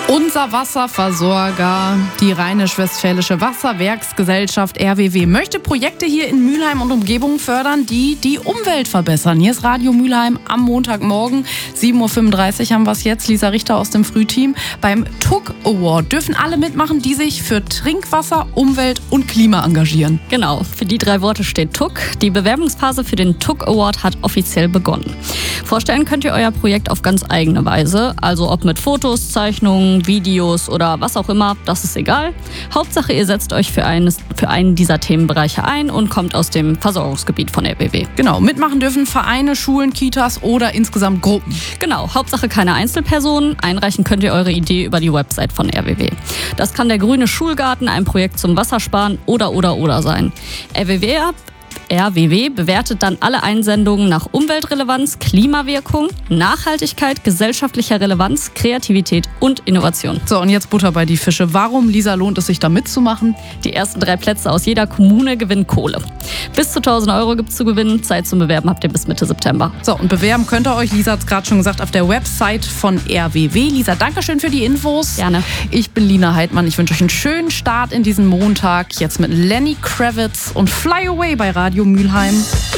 Unser Wasserversorger, die Rheinisch-Westfälische Wasserwerksgesellschaft RWW, möchte Projekte hier in Mülheim und Umgebung fördern, die die Umwelt verbessern. Hier ist Radio Mülheim am Montagmorgen, 7.35 Uhr haben wir es jetzt. Lisa Richter aus dem Frühteam. Beim TUC Award dürfen alle mitmachen, die sich für Trinkwasser, Umwelt und Klima engagieren. Genau, für die 3 Worte steht TUC. Die Bewerbungsphase für den TUC Award hat offiziell begonnen. Vorstellen könnt ihr euer Projekt auf ganz eigene Weise, also ob mit Fotos, Zeichnungen, Videos oder was auch immer, das ist egal. Hauptsache, ihr setzt euch für einen dieser Themenbereiche ein und kommt aus dem Versorgungsgebiet von RWW. Genau, mitmachen dürfen Vereine, Schulen, Kitas oder insgesamt Gruppen. Genau, Hauptsache keine Einzelpersonen. Einreichen könnt ihr eure Idee über die Website von RWW. Das kann der Grüne Schulgarten, ein Projekt zum Wassersparen oder sein. RWW bewertet dann alle Einsendungen nach Umweltrelevanz, Klimawirkung, Nachhaltigkeit, gesellschaftlicher Relevanz, Kreativität und Innovation. So, und jetzt Butter bei die Fische. Warum, Lisa, lohnt es sich da mitzumachen? Die ersten 3 Plätze aus jeder Kommune gewinnen Kohle. Bis zu 1.000 Euro gibt es zu gewinnen. Zeit zum Bewerben habt ihr bis Mitte September. So, und bewerben könnt ihr euch, Lisa hat es gerade schon gesagt, auf der Website von RWW. Lisa, danke schön für die Infos. Gerne. Ich bin Lina Heidmann. Ich wünsche euch einen schönen Start in diesen Montag. Jetzt mit Lenny Kravitz und Fly Away bei Radio Mülheim.